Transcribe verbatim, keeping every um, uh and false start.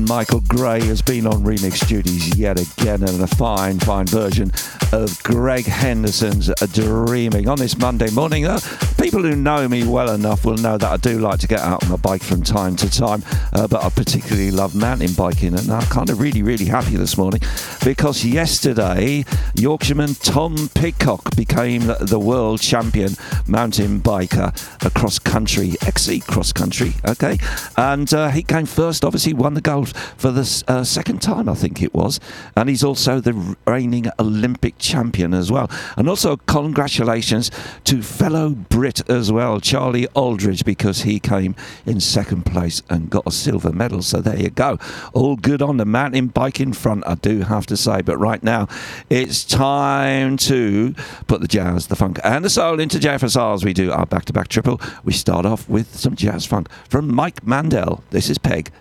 Michael Gray has been on remix duties yet again, and a fine, fine version of Greg Henderson's Dreaming. On this Monday morning, uh, people who know me well enough will know that I do like to get out on my bike from time to time, uh, but I particularly love mountain biking, and I'm kind of really, really happy this morning because yesterday, Yorkshireman Tom Pidcock became the world champion mountain biker across country, X C cross country, okay? And uh, he came first, obviously won the gold for the uh, second time, I think it was. And he's also the reigning Olympic champion as well. And also congratulations to fellow Brit as well, Charlie Aldridge, because he came in second place and got a silver medal. So there you go. All good on the mountain biking front, I do have to say. But right now, it's time to put the jazz, the funk and the soul into J F S R as we do our back-to-back triple. We start off with some jazz funk from Mike Mandel. This is Peg.